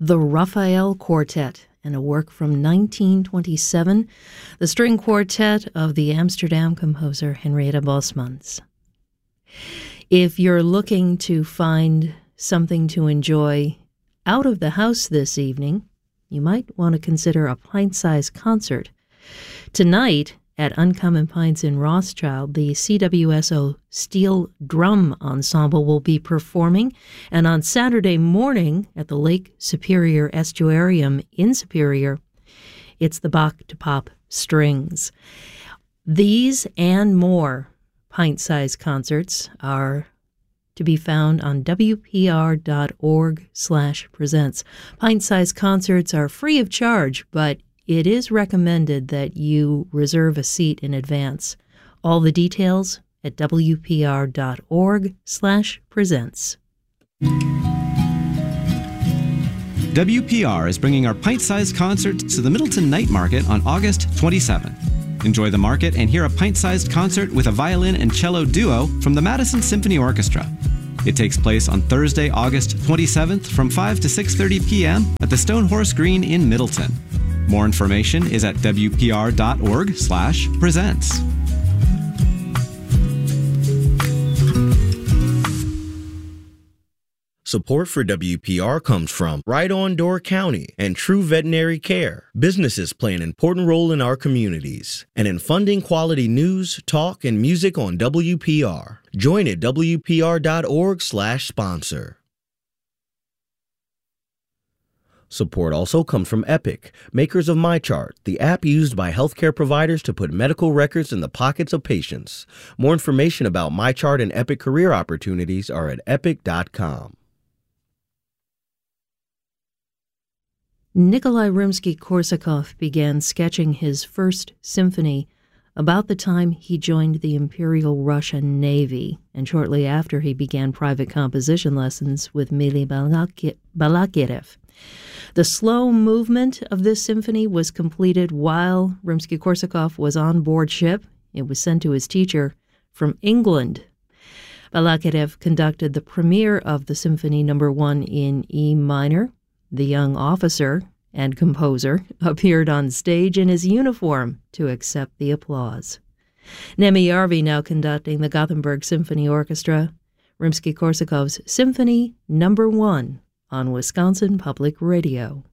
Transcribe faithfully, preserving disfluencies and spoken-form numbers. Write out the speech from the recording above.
the Raphael Quartet, and a work from nineteen twenty-seven, the string quartet of the Amsterdam composer Henrietta Bosmans. If you're looking to find something to enjoy out of the house this evening, you might want to consider a pint-sized concert. Tonight, at Uncommon Pints in Rothschild, the C W S O Steel Drum Ensemble will be performing, and on Saturday morning at the Lake Superior Estuarium in Superior, it's the Bach to Pop Strings. These and more pint-sized concerts are to be found on W P R dot org slash presents. Pint-sized concerts are free of charge, but it is recommended that you reserve a seat in advance. All the details at W P R dot org slash presents. W P R is bringing our pint-sized concert to the Middleton Night Market on August twenty-seventh. Enjoy the market and hear a pint-sized concert with a violin and cello duo from the Madison Symphony Orchestra. It takes place on Thursday, August twenty-seventh from five to six thirty p.m. at the Stonehorse Green in Middleton. More information is at W P R dot org slash presents. Support for W P R comes from Right On Door County and True Veterinary Care. Businesses play an important role in our communities and in funding quality news, talk, and music on W P R. Join at W P R dot org slash sponsor. Support also comes from Epic, makers of MyChart, the app used by healthcare providers to put medical records in the pockets of patients. More information about MyChart and Epic career opportunities are at epic dot com. Nikolai Rimsky-Korsakov began sketching his first symphony about the time he joined the Imperial Russian Navy, and shortly after he began private composition lessons with Mily Balakirev. The slow movement of this symphony was completed while Rimsky-Korsakov was on board ship. It was sent to his teacher from England. Balakirev conducted the premiere of the Symphony Number One in E minor. The young officer and composer appeared on stage in his uniform to accept the applause. Nemi Yarvi now conducting the Gothenburg Symphony Orchestra, Rimsky-Korsakov's Symphony Number One on Wisconsin Public Radio.